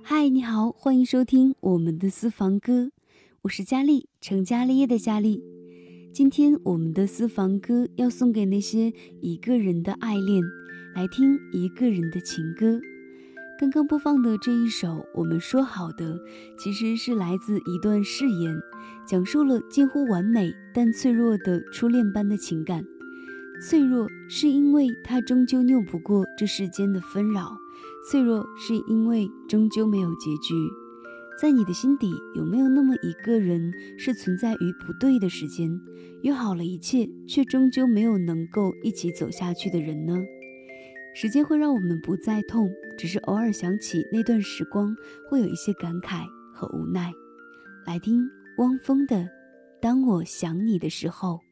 嗨，你好，欢迎收听我们的私房歌，我是佳丽，成家立业的佳丽。今天我们的私房歌要送给那些一个人的爱恋，来听一个人的情歌。刚刚播放的这一首我们说好的，其实是来自一段誓言，讲述了近乎完美但脆弱的初恋般的情感。脆弱是因为它终究拗不过这世间的纷扰，脆弱是因为终究没有结局。在你的心底，有没有那么一个人是存在于不对的时间，约好了一切，却终究没有能够一起走下去的人呢？时间会让我们不再痛，只是偶尔想起那段时光，会有一些感慨和无奈。来听汪峰的《当我想你的时候》。